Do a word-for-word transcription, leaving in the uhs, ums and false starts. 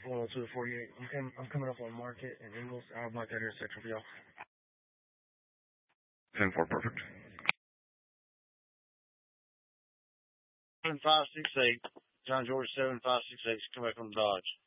one oh two to forty-eight. I'm, com I'm coming up on Market and Ingalls. I'll mark that intersection for y'all. ten four, perfect. seven five six eight. John George seven five six eight. Come back from Dodge.